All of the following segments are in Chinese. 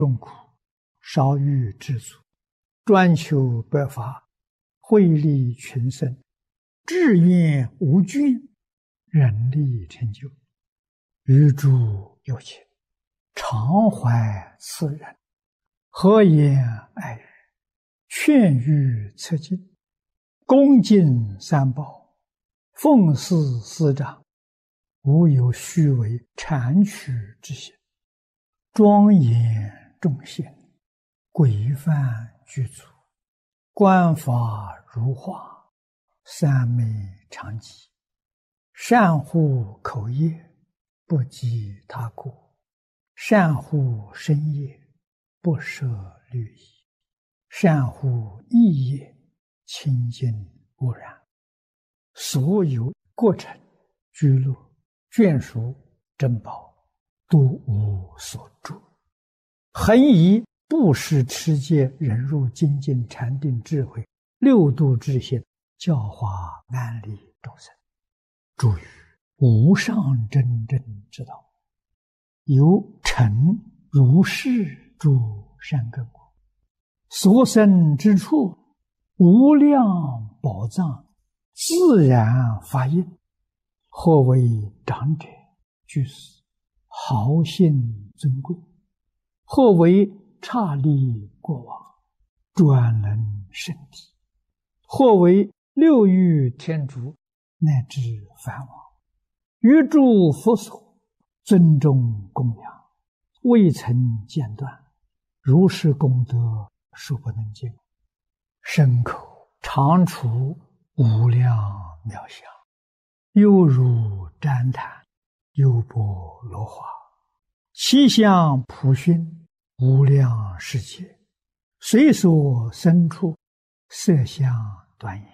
众苦，少欲知足，专求白法，惠利群生，志愿无倦，忍力成就，于诸有情，常怀慈仁，和颜爱语，劝喻策进，恭敬三宝，奉事师长，无有虚伪谄曲之心，庄严众贤，规范具足，观法如画，三昧常寂，善护口业，不及他过，善护身业，不舍律仪，善护意业，清净无染，所有过程、居乐、眷属、珍宝，都无所住。恒以布施、持戒、忍辱、精进、禅定、智慧六度之心，教化安利众生，助于无上真正之道，由成如是诸善根果，所生之处，无量宝藏，自然发应。或为长者、居士，豪信尊贵；或为刹利国王，专能圣体；或为六欲天竺，乃至梵王，于诸佛所尊重供养，未曾间断，如是功德数不能尽，身口常处无量妙相，犹如旃檀，优波罗花，其相普熏，无量世界，随所生处，色相端严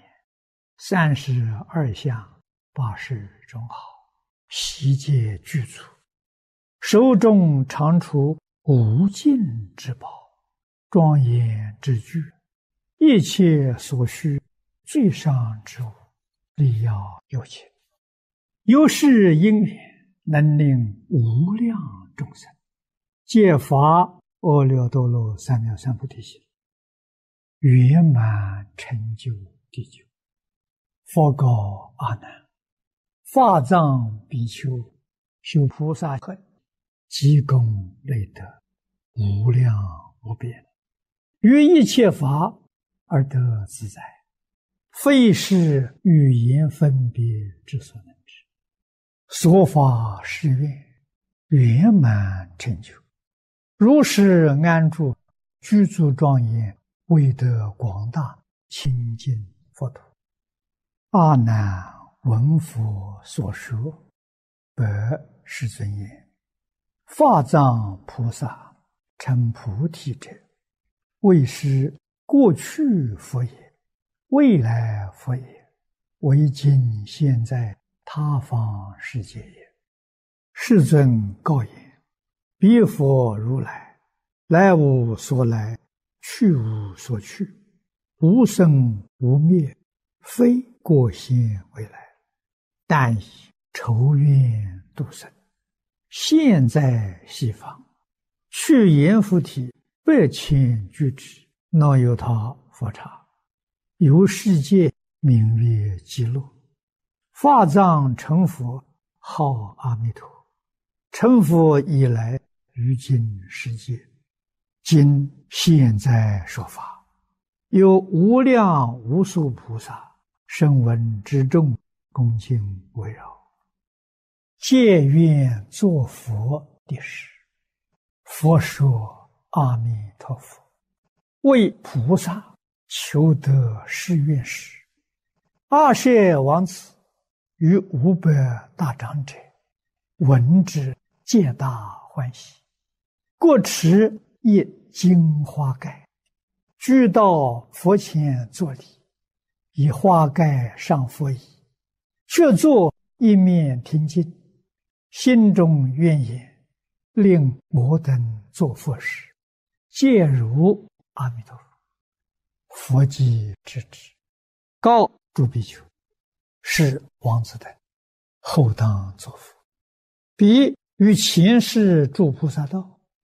，32相，80种好，悉皆具足，手中常处无尽之宝，庄严之具，一切所需最上之物，力要有情，由是因缘，能令无量众生皆发阿耨多罗三藐三菩提心，圆满成就地久。佛告阿难：法藏比丘修菩萨恨，积功累德，无量无边，于一切法而得自在，非是语言分别之所能知。所发誓愿，圆满成就，如是安住，具足庄严，为得广大清净佛土。阿难闻佛所说，白世尊言：法藏菩萨成菩提者，为是过去佛也，未来佛也，为今现在他方世界也。世尊告言：彼佛如来，来无所来，去无所去，无生无灭，非过现未来，但以筹愿度生，现在西方，去阎浮提百千俱胝，那由他佛刹，由世界名曰极乐。法藏成佛，号阿弥陀。成佛以来，于今世界，今现在说法，有无量无数菩萨声闻之众，恭敬围绕，皆愿作佛的事。佛说：阿弥陀佛，为菩萨求得誓愿时，阿舍王子与500大长者闻之，皆大欢喜，各持一金花盖，俱到佛前作礼，以花盖上佛椅，却坐一面听经，心中愿言：令摩等作佛时，皆如阿弥陀佛。佛即知之，告诸比丘：是王子等，后当作佛。彼于前世诸菩萨道：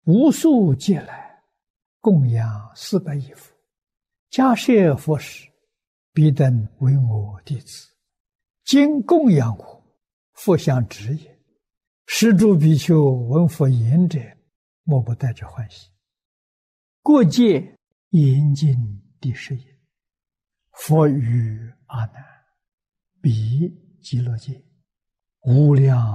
无数劫来，供养400亿佛，迦叶佛时，彼等为我弟子。今供养我，佛相指也。施诸比丘闻佛言者，莫不带着欢喜。过界严禁第10也。佛语阿难：彼极乐界，无量